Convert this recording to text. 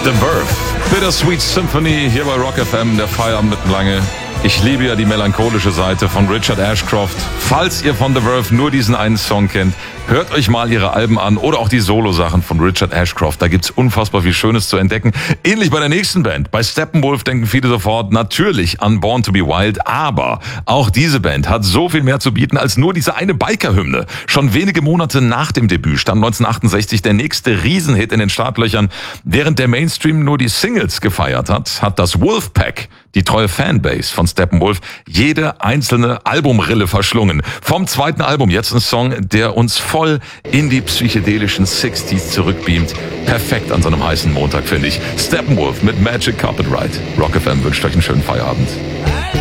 The Verve, Bittersweet Symphony hier bei Rock FM, der Feierabend mitten lange. Ich liebe ja die melancholische Seite von Richard Ashcroft. Falls ihr von The Verve nur diesen einen Song kennt, hört euch mal ihre Alben an oder auch die Solo-Sachen von Richard Ashcroft. Da gibt's unfassbar viel Schönes zu entdecken. Ähnlich bei der nächsten Band. Bei Steppenwolf denken viele sofort natürlich an Born to be Wild. Aber auch diese Band hat so viel mehr zu bieten als nur diese eine Biker-Hymne. Schon wenige Monate nach dem Debüt stand 1968 der nächste Riesenhit in den Startlöchern. Während der Mainstream nur die Singles gefeiert hat das Wolfpack, die treue Fanbase von Steppenwolf, jede einzelne Albumrille verschlungen. Vom zweiten Album jetzt ein Song, der uns voll in die psychedelischen 60s zurückbeamt. Perfekt an so einem heißen Montag, finde ich. Steppenwolf mit Magic Carpet Ride. Rock FM wünscht euch einen schönen Feierabend.